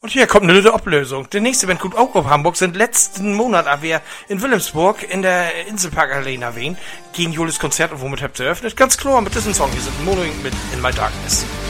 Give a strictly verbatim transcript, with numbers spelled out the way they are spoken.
Und hier kommt eine lüde Ablösung. Der nächste Band kommt auch auf Hamburg, sind letzten Monat aber wir in Wilhelmsburg in der Inselpark Arena Wien. Geniales Konzert und womit habt ihr eröffnet? Ganz klar mit diesem Song. Hier sind Mono mit In My Darkness.